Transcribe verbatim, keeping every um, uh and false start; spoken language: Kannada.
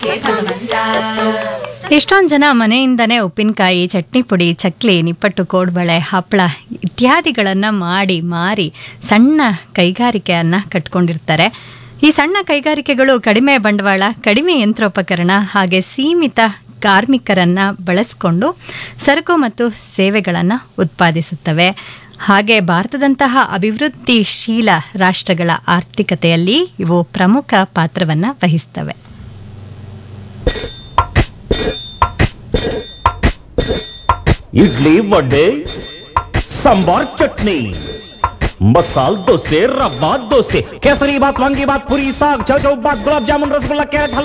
ಎಷ್ಟೊಂದು ಜನ ಮನೆಯಿಂದನೇ ಉಪ್ಪಿನಕಾಯಿ, ಚಟ್ನಿ ಪುಡಿ, ಚಕ್ಲಿ, ನಿಪ್ಪಟ್ಟು, ಕೋಡ್ಬಳೆ, ಹಪ್ಪಳ ಇತ್ಯಾದಿಗಳನ್ನು ಮಾಡಿ ಮಾರಿ ಸಣ್ಣ ಕೈಗಾರಿಕೆಯನ್ನು ಕಟ್ಕೊಂಡಿರ್ತಾರೆ. ಈ ಸಣ್ಣ ಕೈಗಾರಿಕೆಗಳು ಕಡಿಮೆ ಬಂಡವಾಳ, ಕಡಿಮೆ ಯಂತ್ರೋಪಕರಣ ಹಾಗೆ ಸೀಮಿತ ಕಾರ್ಮಿಕರನ್ನು ಬಳಸಿಕೊಂಡು ಸರಕು ಮತ್ತು ಸೇವೆಗಳನ್ನು ಉತ್ಪಾದಿಸುತ್ತವೆ. ಹಾಗೆ ಭಾರತದಂತಹ ಅಭಿವೃದ್ಧಿಶೀಲ ರಾಷ್ಟ್ರಗಳ ಆರ್ಥಿಕತೆಯಲ್ಲಿ ಇವು ಪ್ರಮುಖ ಪಾತ್ರವನ್ನು ವಹಿಸ್ತವೆ. ಇಡ್ಲಿ, ವಡೆ, सांबार चटनी, मसाल डोसे, रवा डोसे, केसरी बात, वांगी बात, पूरी, साग, चौचौ बात, गुलाब जामुन, रसगुल्ला, कैरेट